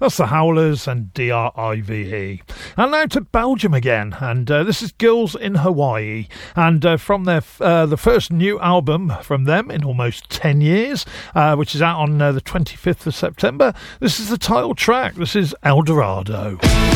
That's the Howlers and DRIVE. And now to Belgium again, and this is Girls in Hawaii, and from their the first new album from them in almost 10 years, which is out on the 25th of September. This is the title track. This is El Dorado.